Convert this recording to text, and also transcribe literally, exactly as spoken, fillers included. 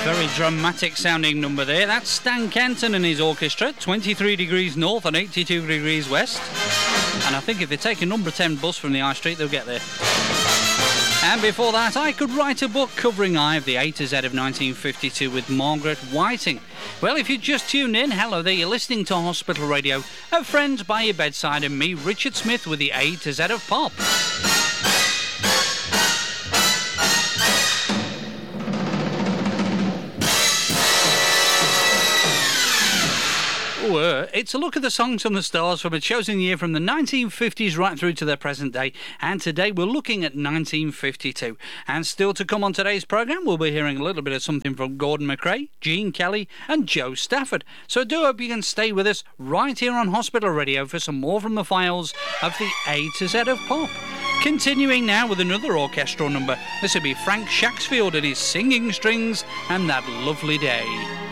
Very dramatic sounding number there. That's Stan Kenton and his orchestra, twenty-three degrees north and eighty-two degrees west. And I think if they take a number ten bus from the high street, they'll get there. And before that, I Could Write a Book covering I of the A to Z of nineteen fifty-two with Margaret Whiting. Well, if you just tuned in, hello there, you're listening to Hospital Radio, of Friends by Your Bedside, and me, Richard Smith, with the A to Z of Pop. Uh, it's a look at the songs and the stars from a chosen year from the nineteen fifties right through to the present day, and today we're looking at nineteen fifty-two. And still to come on today's programme, we'll be hearing a little bit of something from Gordon McRae, Gene Kelly and Joe Stafford. So I do hope you can stay with us right here on Hospital Radio for some more from the files of the A to Z of Pop. Continuing now with another orchestral number, this will be Frank Shaxfield and his Singing Strings and That Lovely Day.